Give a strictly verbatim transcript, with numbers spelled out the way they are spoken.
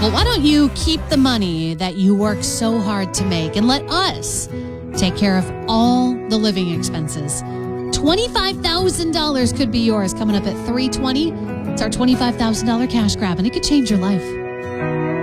Well, why don't you keep the money that you work so hard to make and let us take care of all the living expenses? twenty-five thousand dollars could be yours coming up at three twenty. It's our twenty-five thousand dollars cash grab, and it could change your life.